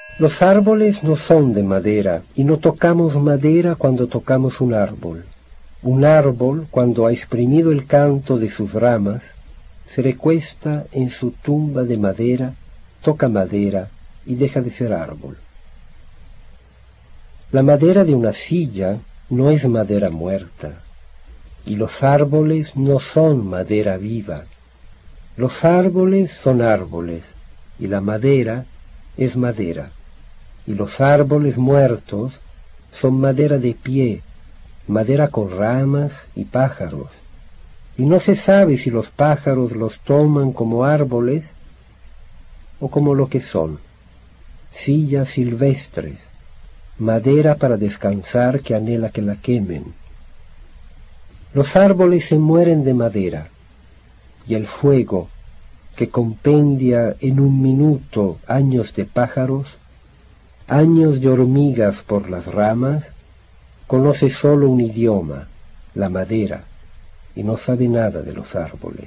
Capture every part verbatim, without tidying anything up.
Los árboles no son de madera, y no tocamos madera cuando tocamos un árbol. Un árbol, cuando ha exprimido el canto de sus ramas, se recuesta en su tumba de madera, toca madera y deja de ser árbol. La madera de una silla no es madera muerta, y los árboles no son madera viva. Los árboles son árboles, y la madera es madera, y los árboles muertos son madera de pie, madera con ramas y pájaros, y no se sabe si los pájaros los toman como árboles o como lo que son, sillas silvestres, madera para descansar que anhela que la quemen. Los árboles se mueren de madera, y el fuego, que compendia en un minuto años de pájaros, años de hormigas por las ramas, conoce solo un idioma, la madera, y no sabe nada de los árboles.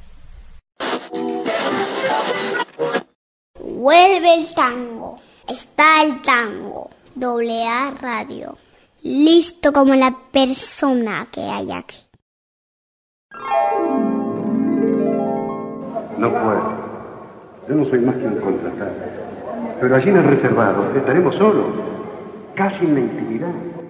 Vuelve el tango, está el tango, doble A Radio, listo como la persona que hay aquí. No puedo, yo no soy más que un contratado, pero allí en el reservado estaremos solos, casi en la intimidad.